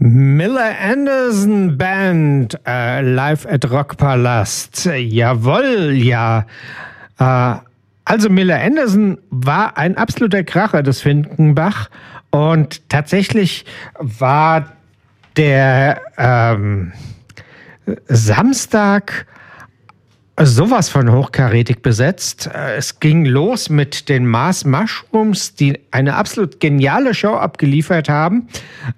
Miller Anderson Band, live at Rockpalast. Jawohl, ja. Also Miller Anderson war ein absoluter Kracher des Finkenbach und tatsächlich war der Samstag sowas von hochkarätig besetzt. Es ging los mit den Mars Mushrooms, die eine absolut geniale Show abgeliefert haben.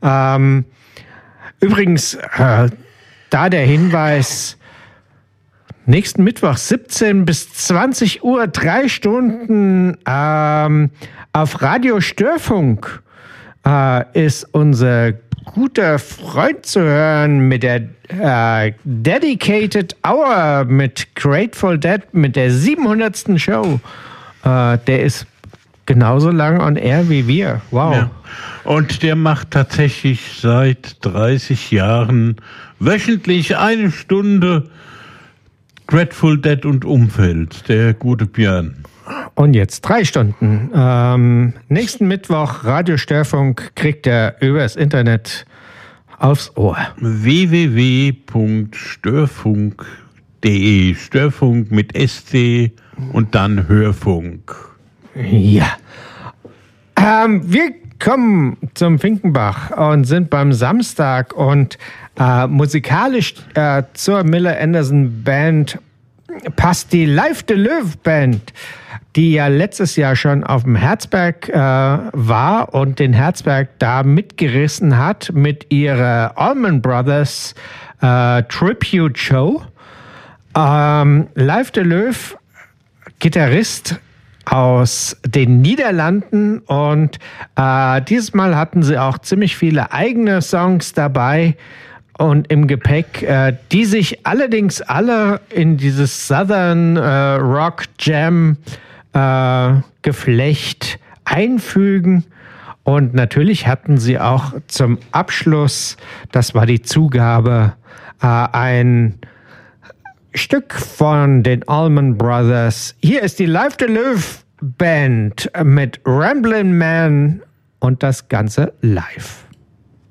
Übrigens, da der Hinweis, nächsten Mittwoch 17 bis 20 Uhr, 3 Stunden auf Radio Störfunk ist unser guter Freund zu hören mit der Dedicated Hour mit Grateful Dead, mit der 700. Show. Der ist genauso lang on air wie wir. Wow. Ja. Und der macht tatsächlich seit 30 Jahren wöchentlich 1 Stunde Grateful Dead und Umfeld, der gute Björn. Und jetzt 3 Stunden. Nächsten Mittwoch Radio Störfunk kriegt er übers Internet aufs Ohr. www.störfunk.de Störfunk mit SC und dann Hörfunk. Ja. Wir kommen zum Finkenbach und sind beim Samstag und musikalisch zur Miller Anderson Band passt die Live de Löw Band, die ja letztes Jahr schon auf dem Herzberg war und den Herzberg da mitgerissen hat mit ihrer Allman Brothers Tribute Show. Live de Löw, Gitarrist aus den Niederlanden und dieses Mal hatten sie auch ziemlich viele eigene Songs dabei und im Gepäck, die sich allerdings alle in dieses Southern Rock Jam Geflecht einfügen. Und natürlich hatten sie auch zum Abschluss, das war die Zugabe, ein Stück von den Allman Brothers. Hier ist die Live de Löw Band mit Ramblin' Man und das Ganze live.